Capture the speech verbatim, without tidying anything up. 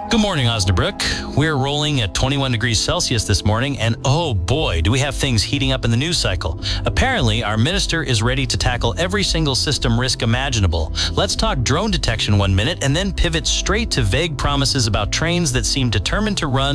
Good morning, Osnabrück. We're rolling at twenty-one degrees Celsius this morning, and oh boy, do we have things heating up in the news cycle. Apparently, our minister is ready to tackle every single system risk imaginable. Let's talk drone detection one minute and then pivot straight to vague promises about trains that seem determined to run